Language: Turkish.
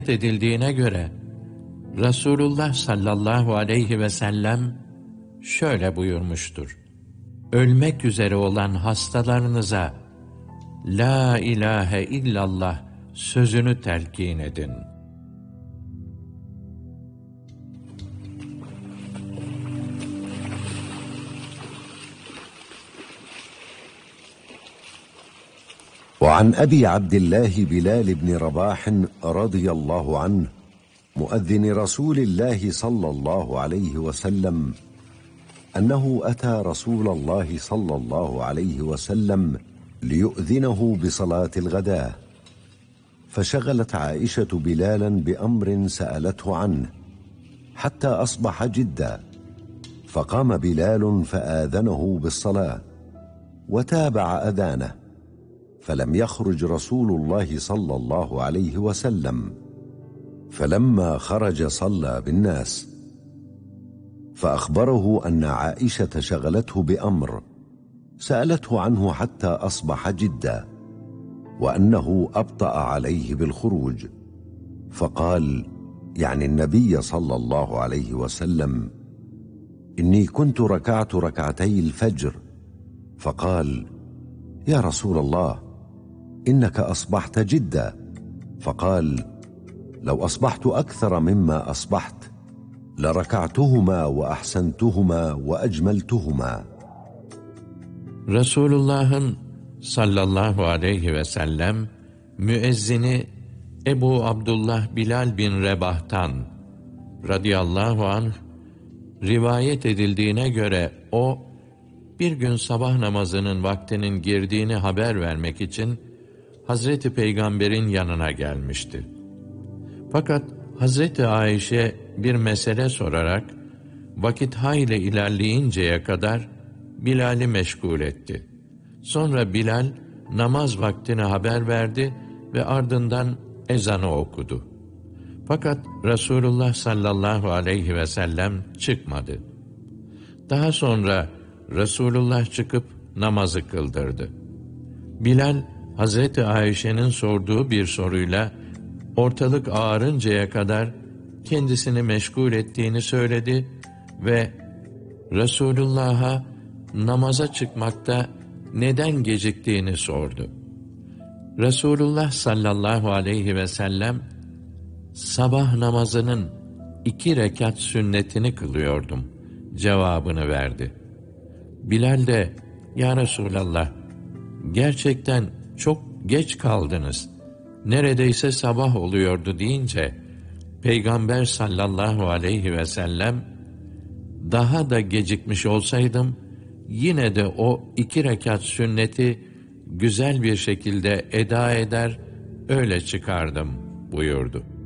edildiğine göre Resulullah sallallahu aleyhi ve sellem şöyle buyurmuştur: ölmek üzere olan hastalarınıza La ilahe illallah sözünü telkin edin. وعن أبي عبد الله بلال بن رباح رضي الله عنه مؤذن رسول الله صلى الله عليه وسلم أنه أتى رسول الله صلى الله عليه وسلم ليؤذنه بصلاة الغداة، فشغلت عائشة بلالا بأمر سألته عنه حتى أصبح جدا، فقام بلال فآذنه بالصلاة وتابع أذانه، فلم يخرج رسول الله صلى الله عليه وسلم، فلما خرج صلى بالناس، فأخبره أن عائشة شغلته بأمر سألته عنه حتى أصبح جدا، وأنه أبطأ عليه بالخروج، فقال يعني النبي صلى الله عليه وسلم إني كنت ركعت ركعتي الفجر، فقال يا رسول الله إنك أصبحت جدا، فقال لو أصبحت أكثر مما أصبحت لركعتهما وأحسنتهما وأجملتهما. Resulullah'ın sallallahu aleyhi ve sellem müezzini Ebu Abdullah Bilal bin Rebah'tan radıyallahu anh rivayet edildiğine göre o bir gün sabah namazının vaktinin girdiğini haber vermek için Hazreti Peygamber'in yanına gelmişti. Fakat Hazreti Ayşe bir mesele sorarak vakit hayli ilerleyinceye kadar Bilal'i meşgul etti. Sonra Bilal namaz vaktini haber verdi ve ardından ezanı okudu. Fakat Resulullah sallallahu aleyhi ve sellem çıkmadı. Daha sonra Resulullah çıkıp namazı kıldırdı. Bilal, Hazreti Ayşe'nin sorduğu bir soruyla ortalık ağarıncaya kadar kendisini meşgul ettiğini söyledi ve Resulullah'a namaza çıkmakta neden geciktiğini sordu. Resulullah sallallahu aleyhi ve sellem, sabah namazının 2 rekat sünnetini kılıyordum cevabını verdi. Bilal de, ya Resulallah, gerçekten çok geç kaldınız, neredeyse sabah oluyordu deyince, Peygamber sallallahu aleyhi ve sellem, daha da gecikmiş olsaydım, yine de o 2 rekat sünneti güzel bir şekilde eda eder, öyle çıkardım buyurdu.